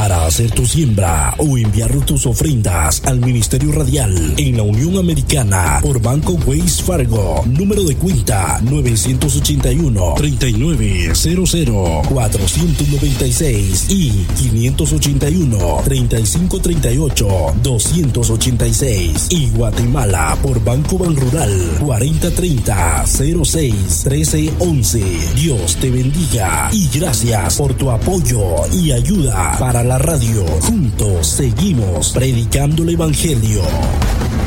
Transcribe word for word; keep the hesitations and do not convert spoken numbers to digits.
para hacer tu siembra o enviar tus ofrendas al Ministerio Radial en la Unión Americana por Banco Wells Fargo. Número de cuenta nueve ocho uno, tres nueve cero cero, cuatro nueve seis y cinco ocho uno, tres cinco tres ocho, dos ocho seis. Y Guatemala por Banco Banrural cuarenta treinta, cero seis, trece once. Dios te bendiga y gracias por tu apoyo y ayuda para la radio. Juntos seguimos predicando el Evangelio.